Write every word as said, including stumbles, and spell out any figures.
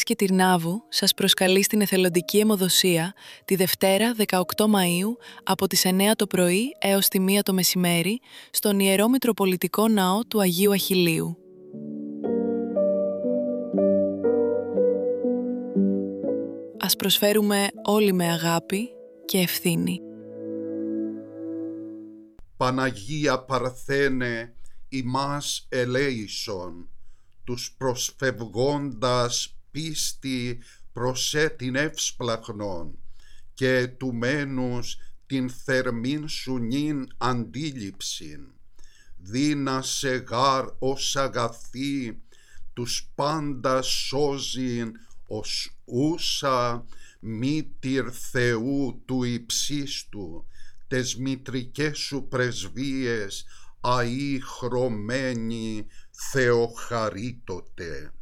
και Τυρνάβου σας προσκαλεί στην εθελοντική αιμοδοσία τη Δευτέρα δεκαοκτώ Μαΐου από τις εννέα το πρωί έως τη μία το μεσημέρι στον Ιερό Μητροπολιτικό Ναό του Αγίου Αχιλλείου. Ας προσφέρουμε όλοι με αγάπη και ευθύνη. Παναγία Παρθένε, ημάς ελέησον, τους προσφευγώντας πίστη προσέ την εύσπλαχνον και του μένους την θερμήν σου νυν αντίληψην. Δύνασε γάρ ως αγαθή τους πάντα σώζειν ως ούσα μήτηρ Θεού του υψίστου, τες μητρικές σου πρεσβείες αεί χρωμένη Θεοχαρίτωτε.